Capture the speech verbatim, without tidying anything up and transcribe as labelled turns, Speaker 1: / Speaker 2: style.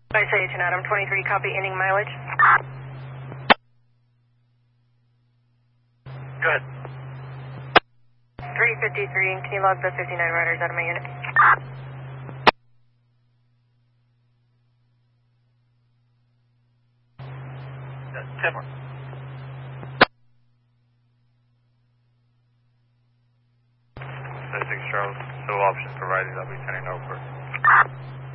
Speaker 1: I say Agent Adam, twenty-three, copy, ending mileage.
Speaker 2: Good.
Speaker 1: three fifty-three, can you log the fifty-nine riders out of my unit?
Speaker 2: That's Timber. six Charles, no options provided, I'll be turning over.